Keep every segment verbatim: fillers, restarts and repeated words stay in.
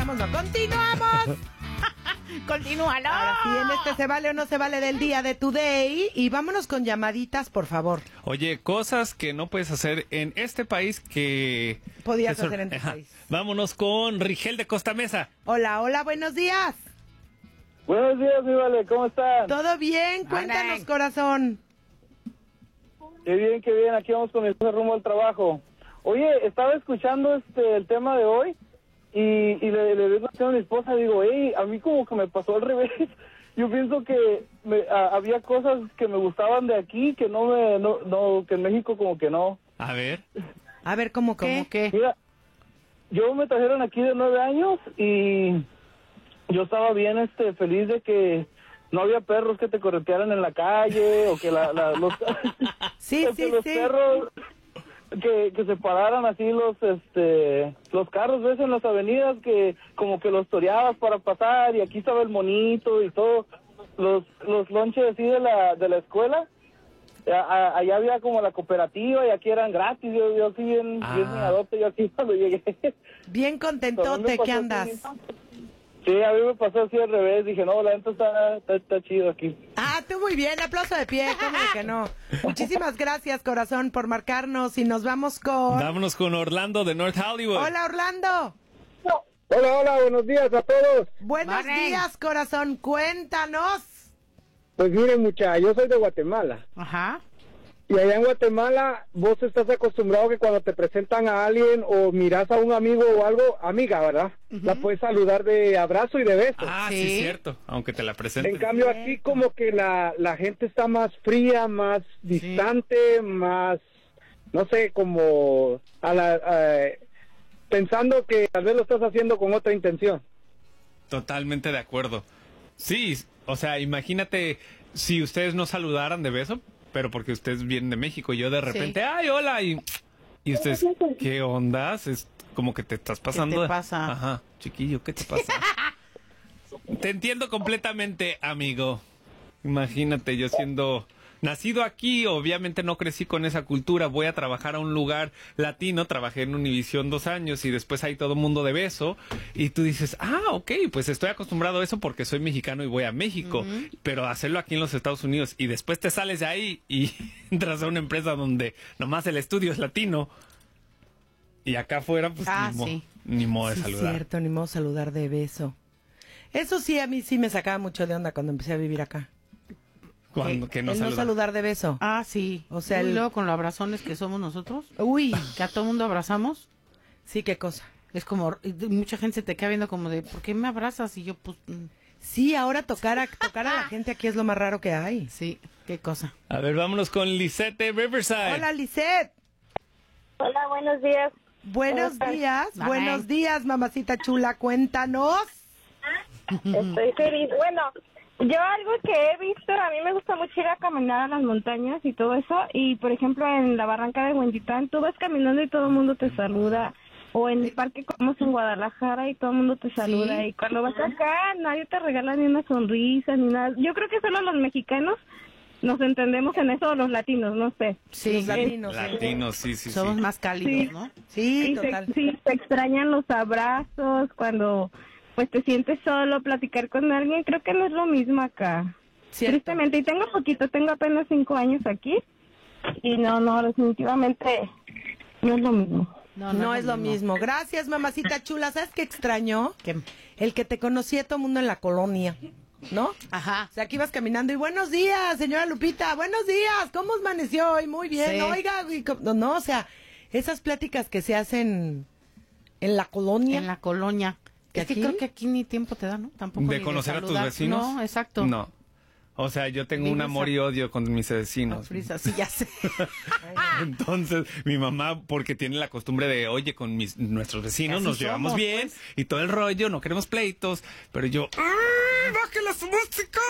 continuamos, no continuamos. Continúalo. Ahora sí, en este se vale o no se vale del día de Today. Y vámonos con llamaditas, por favor. Oye, cosas que no puedes hacer en este país que... Podías Eso, hacer en tu ajá. país. Vámonos con Rigel de Costa Mesa. Hola, hola, buenos días. Buenos días, mi Vale, ¿cómo están? ¿Todo bien? Cuéntanos, Hola. corazón. Qué bien, qué bien, aquí vamos con mi esposa rumbo al trabajo. Oye, estaba escuchando este el tema de hoy y, y le, le digo a mi esposa, digo, hey, a mí como que me pasó al revés. Yo pienso que me, a, había cosas que me gustaban de aquí que no me, no, no, que en México como que no. A ver. A ver, ¿cómo qué? ¿Cómo qué? Mira, yo me trajeron aquí de nueve años y yo estaba bien este feliz de que no había perros que te corretearan en la calle o que la, la, los, Sí, o que sí, los sí. perros que, que se pararan así los este los carros, ves, en las avenidas que como que los toreabas para pasar y aquí estaba el monito y todo, los los lonches así de la de la escuela. A- a- allá había como la cooperativa y aquí eran gratis. Yo, yo así bien, Ah. bien miadote, yo aquí cuando llegué. Bien También contentote, me ¿qué pasó andas? así. Sí, a mí me pasó así al revés. Dije, no, la neta está, está, está chido aquí. Ah, tú muy bien, aplauso de pie, ¿cómo de que no? Muchísimas gracias, corazón, por marcarnos y nos vamos con... Vámonos con Orlando de North Hollywood. Hola, Orlando. Hola, hola, buenos días a todos. Buenos Morning. días, corazón, cuéntanos. Pues miren, mucha, yo soy de Guatemala. Ajá. Y allá en Guatemala, vos estás acostumbrado que cuando te presentan a alguien o miras a un amigo o algo, amiga, ¿verdad? La puedes saludar de abrazo y de beso. Ah, sí, Sí. cierto. Aunque te la En presenten. cambio aquí como que la, la gente está más fría, más distante, más, no sé, como a la, a- pensando que tal vez lo estás haciendo con otra intención. Totalmente de acuerdo. Sí, o sea, imagínate si ustedes no saludaran de beso, pero porque ustedes vienen de México y yo de repente, Sí. ay, hola, y, y ustedes, ¿qué ondas? Es como que te estás pasando. te de- pasa? Ajá, chiquillo, ¿qué te pasa? Te entiendo completamente, amigo. Imagínate, yo siendo nacido aquí, obviamente no crecí con esa cultura, voy a trabajar a un lugar latino, trabajé en Univisión dos años y después hay todo mundo de beso y tú dices, ah, ok, pues estoy acostumbrado a eso porque soy mexicano y voy a México, pero hacerlo aquí en los Estados Unidos y después te sales de ahí y entras a una empresa donde nomás el estudio es latino y acá afuera pues Ah, ni, mo- sí. ni modo de Sí, saludar. cierto, ni modo saludar de beso. Eso sí, a mí sí me sacaba mucho de onda cuando empecé a vivir acá. Cuando que no el no saluda. saludar de beso. Ah, sí. O sea, Uy, el- luego con los abrazones que somos nosotros, Uy, que a todo mundo abrazamos, sí, qué cosa. es como, y de- mucha gente se te queda viendo como de, ¿por qué me abrazas? Y yo, pues, mm, Sí, ahora tocar a, tocar a la gente aquí es lo más raro que hay. sí, qué cosa. A ver, vámonos con Lisette de Riverside. Hola, Lisette. Hola, buenos días. Buenos ¿Cómo estás? días, Bye. buenos días, mamacita chula, cuéntanos. Estoy feliz. Bueno, yo algo que he visto, a mí me gusta mucho ir a caminar a las montañas y todo eso. Y, por ejemplo, en la barranca de Huentitán, tú vas caminando y todo el mundo te saluda. O en el parque como en Guadalajara y todo el mundo te saluda. Y cuando vas acá, nadie te regala ni una sonrisa ni nada. Yo creo que solo los mexicanos nos entendemos en eso, o los latinos, no sé. Sí, Los latinos. sí. Latinos, sí, sí, somos sí. más cálidos, Sí. ¿no? Sí, Y se, total. sí, se extrañan los abrazos cuando pues te sientes solo, platicar con alguien, creo que no es lo mismo acá. Cierto. Tristemente, y tengo poquito, tengo apenas cinco años aquí y no, no, definitivamente no es lo mismo. No, es lo mismo. Gracias, mamacita chula. ¿Sabes qué extraño? ¿Qué? El que te conocía todo el mundo en la colonia, ¿no? Ajá. O sea, aquí ibas caminando y buenos días, señora Lupita, buenos días, ¿cómo amaneció hoy? Muy bien, Sí. oiga, y co- no, no, o sea, esas pláticas que se hacen en la colonia. En la colonia. ¿Que Es que aquí? creo que aquí ni tiempo te da, ¿no? Tampoco ¿De ni conocer a tus saludar. vecinos? No, exacto. No. O sea, yo tengo un Vives amor a- y odio con mis A vecinos. prisa, sí, ya sé. Entonces, mi mamá, porque tiene la costumbre de, oye, con mis, nuestros vecinos Así nos llevamos somos, bien pues. y todo el rollo, no queremos pleitos, pero yo, ¡ay, bájale su música!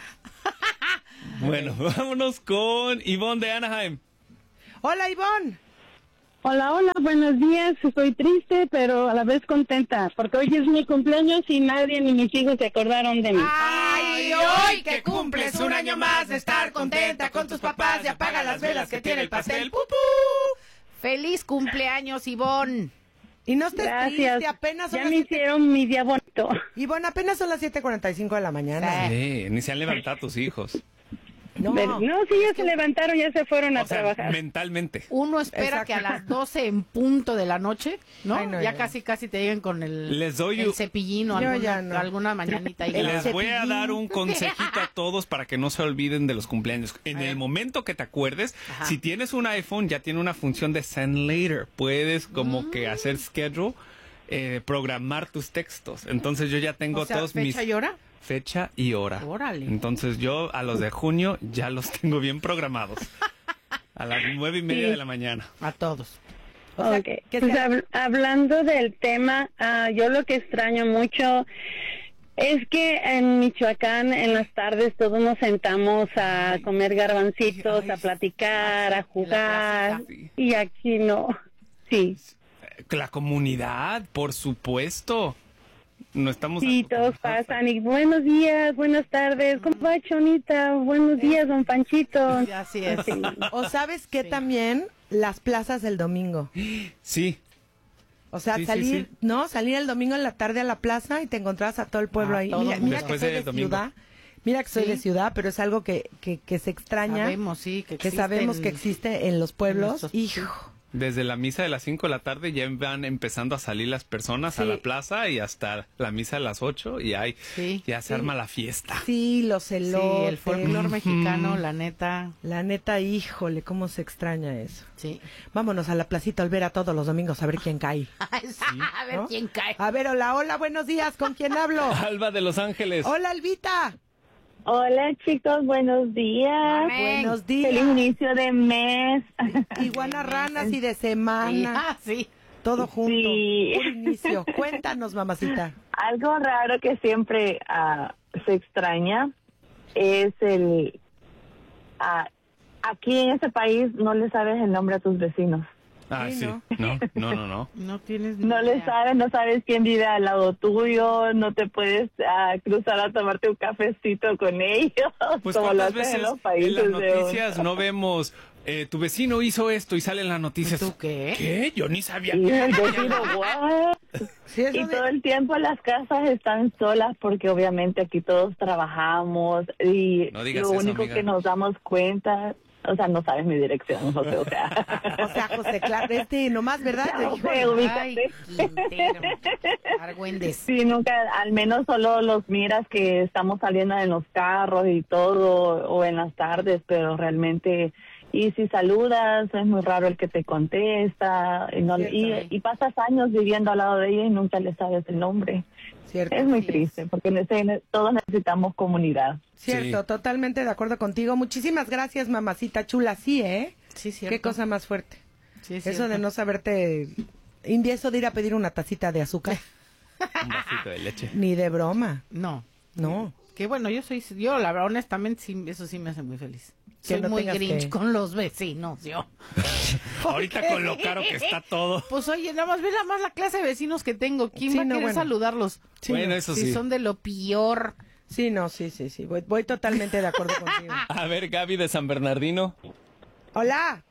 Bueno, vámonos con Ivonne de Anaheim. Hola, Ivonne. Hola, hola, buenos días. Estoy triste, pero a la vez contenta, porque hoy es mi cumpleaños y nadie ni mis hijos se acordaron de mí. Ay, hoy que cumples un año más de estar contenta con tus papás y apaga las velas que tiene el pastel. ¡Pupú! ¡Feliz cumpleaños, Ivonne! Y no estés Gracias. triste, apenas son Ya las me siete- hicieron mi día bonito. Y bueno, apenas son las siete cuarenta y cinco de la mañana. Sí, ni se han levantado tus hijos. No, Pero- no, sí, ya se levantaron, ya se fueron a O sea, trabajar. mentalmente. Uno espera Exacto. que a las doce en punto de la noche, ¿no? Ay, no, ya ya. casi casi te lleguen con el, Les doy el un- cepillín o Yo alguna, ya no. alguna mañanita. ahí El grabada. Les voy a cepillín. dar un consejito a todos para que no se olviden de los cumpleaños. En el momento que te acuerdes, Ajá. si tienes un iPhone, ya tiene una función de send later. Puedes como que hacer schedule, eh, programar tus textos. Entonces yo ya tengo O sea, todos fecha mis... y hora. Fecha y hora. Órale. Entonces yo a los de junio ya los tengo bien programados. A las nueve y media Sí. de la mañana. A todos. O sea, Ok, que pues sea- hab- hablando del tema, ah, yo lo que extraño mucho es que en Michoacán en las tardes todos nos sentamos a comer garbancitos, ay, a platicar, a la jugar, clásica. y aquí no. Sí, La comunidad, por supuesto. No estamos sí, todos acostumbrados. pasan y buenos días, buenas tardes, ¿cómo va Chonita? Buenos días, don Panchito. Así es. Sí. o sabes que Sí. también las plazas del domingo. Sí. O sea, Sí, sí, salir, sí. ¿no? Salir el domingo en la tarde a la plaza y te encontrabas a todo el pueblo A ahí. todo Mira, mundo. mira que Después soy del de domingo. ciudad. Mira que soy Sí. de ciudad, pero es algo que, que, que se extraña. Sabemos, sí, que, que existe sabemos en- que existe en los pueblos. nuestros- Hijo. Desde la misa de las cinco de la tarde ya van empezando a salir las personas a Sí. la plaza y hasta la misa de las ocho y ahí Sí. ya se arma la fiesta. Sí, los Sí, elotes. el folclore mexicano, la neta. La neta, híjole, cómo se extraña eso. Sí. Vámonos a la placita Olvera todos los domingos a ver quién cae. A ver ¿no? quién cae. A ver, hola, hola, buenos días. ¿Con quién hablo? Alba de Los Ángeles. Hola, Albita. Hola chicos, buenos días. Amén. Buenos Feliz días. inicio de mes. Iguanas ranas y de Sí, semana. ah, sí. Todo junto. Sí. Puro inicio. Cuéntanos, mamacita. Algo raro que siempre ah, se extraña es el... ah, aquí en este país no le sabes el nombre a tus vecinos. Ah, Sí, sí. ¿no? No, no, no, no. No tienes ni No le idea. sabes, no sabes quién vive al lado tuyo, no te puedes ah, cruzar a tomarte un cafecito con ellos, Pues como lo cuántas hacen veces en los en países las de noticias no vemos eh, tu vecino hizo esto y salen las noticias. ¿Tú qué? ¿Qué? Yo ni sabía. Y el vecino, "What?". Sí, eso Y de- todo el tiempo las casas están solas porque obviamente aquí todos trabajamos y No digas lo eso, único amiga. que nos damos cuenta, o sea, no sabes mi dirección, José, o sea. O sea, José, claro, este nomás, ¿verdad? Te dijo, José, ubícate. Ay, Quintero. Argüendes. Sí, nunca, al menos solo los miras que estamos saliendo en los carros y todo, o en las tardes, pero realmente, y si saludas, es muy raro el que te contesta, y, no, Cierto, y, ¿eh? y pasas años viviendo al lado de ella y nunca le sabes el nombre. Cierto. Es muy Así es. triste, porque nece- todos necesitamos comunidad. Cierto, Sí. totalmente de acuerdo contigo. Muchísimas gracias, mamacita chula. Sí, ¿eh? Sí, cierto. Qué cosa más fuerte. Sí, es Eso cierto. de no saberte... Y eso de ir a pedir una tacita de azúcar. Un vasito de leche. Ni de broma. No. No. Que bueno, yo soy, yo la verdad, honestamente, sí, eso sí me hace muy feliz. Que Soy no muy tengas grinch que- con los vecinos, yo. Ahorita con lo caro que está todo. Pues oye, nada más ve nada más la clase de vecinos que tengo. ¿Quién Sí, va a no, querer bueno. saludarlos? Sí, bueno, no. eso Si sí. son de lo peor. Sí, no, sí, sí, sí. Voy, voy totalmente de acuerdo contigo. A ver, Gaby de San Bernardino. Hola.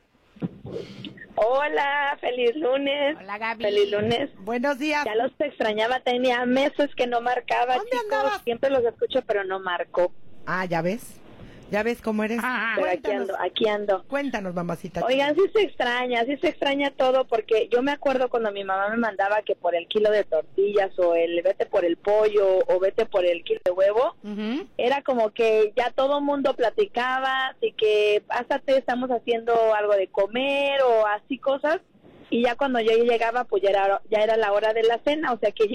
Hola, feliz lunes. Hola, Gaby. Feliz lunes. Buenos días. Ya los extrañaba, tenía meses que no marcaba, ¿Dónde chicos. andabas? Siempre los escucho, pero no marco. Ah, ya ves. Ya ves cómo eres. Ah, Pero aquí Cuéntanos, ando, aquí ando. cuéntanos, mamacita. Oigan, sí se extraña, sí se extraña todo, porque yo me acuerdo cuando mi mamá me mandaba que por el kilo de tortillas o el vete por el pollo o vete por el kilo de huevo, ujú. era como que ya todo mundo platicaba, así que pásate, estamos haciendo algo de comer o así cosas, y ya cuando yo llegaba, pues ya era, ya era la hora de la cena, o sea que ya...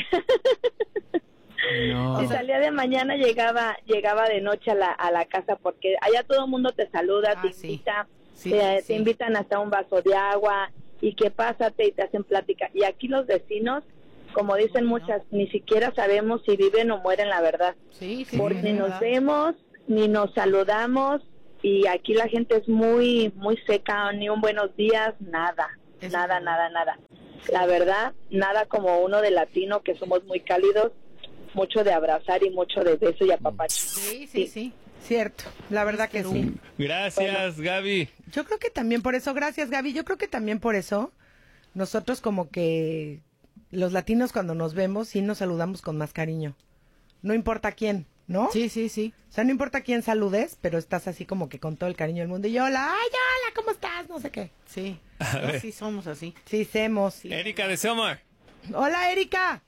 No. Si salía de mañana, llegaba llegaba de noche a la, a la casa, porque allá todo el mundo te saluda, Ah, te sí. invita, Sí, te, sí. te invitan hasta un vaso de agua, y que pásate y te hacen plática. Y aquí los vecinos, como dicen No, muchas, ni siquiera sabemos si viven o mueren, la verdad. Sí, sí. Porque es ni nos verdad. vemos, ni nos saludamos, y aquí la gente es muy, muy seca, ni un buenos días, nada, Es nada, verdad. nada, nada. La verdad, nada como uno de latino, que somos muy cálidos, mucho de abrazar y mucho de beso y apapacho. Sí, sí, sí. Cierto, la verdad que sí. Gracias, Gaby. Yo creo que también por eso, gracias Gaby, yo creo que también por eso nosotros como que los latinos cuando nos vemos sí nos saludamos con más cariño. No importa quién, ¿no? Sí, sí, sí. O sea, no importa quién saludes, pero estás así como que con todo el cariño del mundo. Y hola, ay, hola, ¿cómo estás? No sé qué. Sí. Sí, somos así. Sí, semos. Erika de Selmar. Hola, Erika.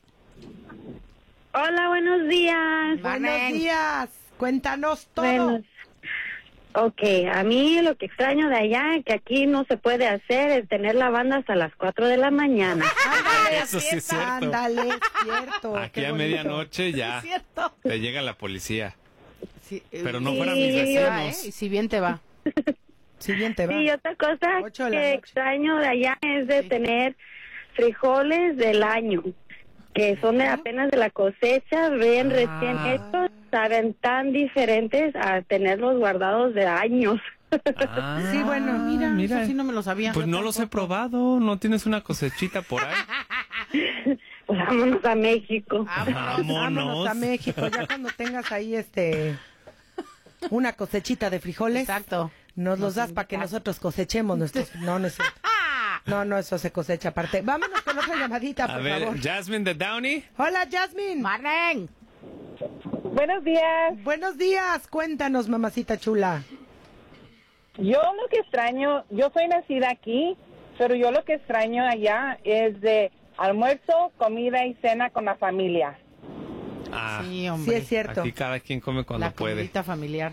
Hola, buenos días. Buenos días. Cuéntanos todo. Buenos. Ok, a mí lo que extraño de allá, que aquí no se puede hacer, es tener la banda hasta las cuatro de la mañana. Ándale, Eso sí es cierto. Ándale, es cierto. Aquí qué a bonito. medianoche ya Es cierto. te llega la policía. Sí, Pero no Sí, fueran mis yo- va, ¿eh? vecinos. Y si bien te va. Si bien te va. Y otra cosa Ocho de la que noche. extraño de allá es de Sí. tener frijoles del año, que son de apenas de la cosecha, bien recién Ah. hechos, saben tan diferentes a tenerlos guardados de años. Ah, Sí, bueno, Mira, mira. eso sí no me lo sabía. Pues no los he probado. ¿No tienes una cosechita por ahí? Pues vámonos a México. Vámonos. Vámonos a México. Ya cuando tengas ahí este una cosechita de frijoles, Exacto. nos los Nos das para que invitas. nosotros cosechemos nuestros. No, no es cierto. No, no, eso se cosecha aparte. Vámonos con otra llamadita, A por ver, favor. Jasmine de Downey. Hola, Jasmine. Marlene. Buenos días. Buenos días. Cuéntanos, mamacita chula. Yo lo que extraño, yo soy nacida aquí, pero yo lo que extraño allá es de almuerzo, comida y cena con la familia. Ah, Sí, Sí, hombre. es cierto. aquí cada quien come cuando La puede. comidita familiar.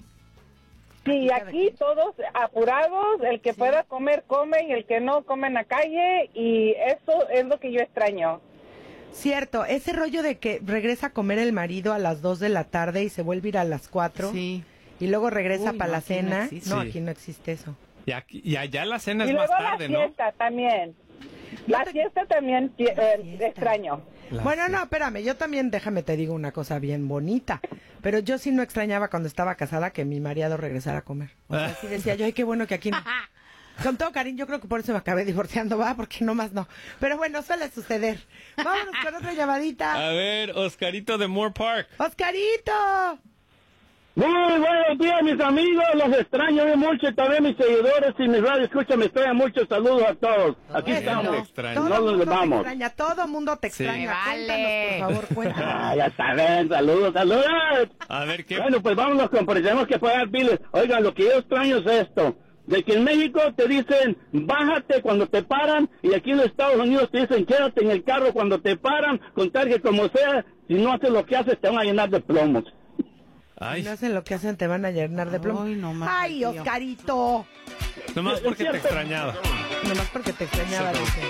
Sí, aquí todos apurados, el que pueda comer, come, y el que no, come en la calle, y eso es lo que yo extraño. Cierto, ese rollo de que regresa a comer el marido a las dos de la tarde y se vuelve a ir a las cuatro Sí. y luego regresa Uy, para no, la aquí no cena. existe. No, Sí. aquí no existe eso. Y, aquí, y allá la cena Y es más luego tarde, la ¿no? fiesta también. La fiesta también eh, fiesta. extraño. La Bueno, fiesta. no, espérame, yo también, déjame te digo una cosa bien bonita, pero yo sí no extrañaba cuando estaba casada que mi marido regresara a comer. O sea, sí decía yo, ay, qué bueno que aquí no. Con todo cariño, yo creo que por eso me acabé divorciando, va, porque no más no. Pero bueno, suele suceder. Vámonos con otra llamadita. A ver, Oscarito de Moore Park. ¡Oscarito! Muy buenos días, mis amigos. Los extraño de mucho y también mis seguidores y mis radio escucha me extrañan mucho. Saludos a todos. Aquí Eso, estamos. te extraño. Todo No mundo nos te vamos. extraña, todo mundo te Sí. extraña. Vale. Cuéntanos, por favor, cuéntanos. Ah, ya saben, saludos, saludos. A ver, ¿qué? Bueno, pues vámonos, compadre. Tenemos que pagar biles. Oigan, lo que yo extraño es esto. De que en México te dicen, bájate cuando te paran. Y aquí en los Estados Unidos te dicen, quédate en el carro cuando te paran. Con tal que como sea, si no haces lo que haces, te van a llenar de plomos. Si Ay, no hacen lo que hacen, te van a llenar de plomo. Ay, no más, Ay, tío. Oscarito. nomás porque te extrañaba. Nomás porque te extrañaba. dice.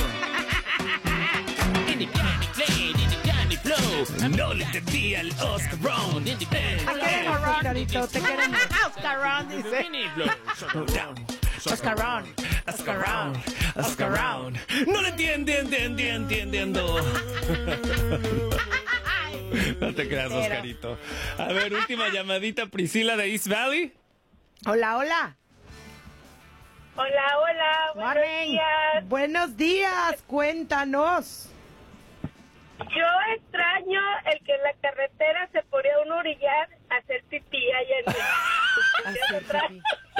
No le entendí al Oscarón. Te queremos, Oscarito, te queremos. Oscarón, dice. Oscarón. Oscarón, Oscarón. No le entiende, entiende, entiendiendo. No te creas, Oscarito. A ver, última llamadita, Priscila de East Valley. Hola, hola. Hola, hola, buenos Morning. días. Buenos días, cuéntanos. Yo extraño el que en la carretera se ponía un orillar a hacer pipí allá en Hacer pipí.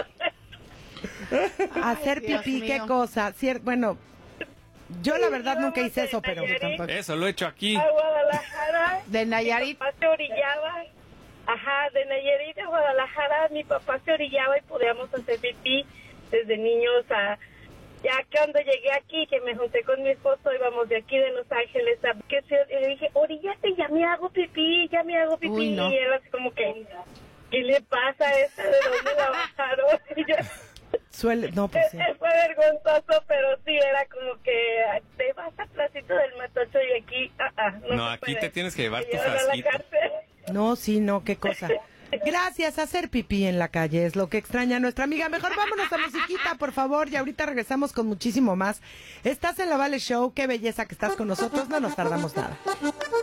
Hacer Dios pipí, qué mío. cosa. Cier- bueno, yo la verdad nunca hice eso, pero tampoco. Eso lo he hecho aquí. a Guadalajara. De Nayarit. Mi papá se orillaba. Ajá, de Nayarit a Guadalajara, mi papá se orillaba y podíamos hacer pipí desde niños a... Ya cuando llegué aquí, que me junté con mi esposo, íbamos de aquí de Los Ángeles a... Que se, y le dije, oríllate, ya me hago pipí, ya me hago pipí. Uy, no. Y él así como que, ¿qué le pasa a esta? ¿De dónde la bajaron? Y yo, suele, no, pues sí. fue vergonzoso, pero sí, era como que te vas a Placito del Matocho y aquí, ah, ah, no, No, se aquí puede. te tienes que llevar Me tu llevaron a la frasquito. cárcel. No, sí, no, qué cosa. Gracias, hacer pipí en la calle es lo que extraña nuestra amiga. Mejor vámonos a musiquita, por favor, y ahorita regresamos con muchísimo más. Estás en la Vale Show, qué belleza que estás con nosotros, no nos tardamos nada.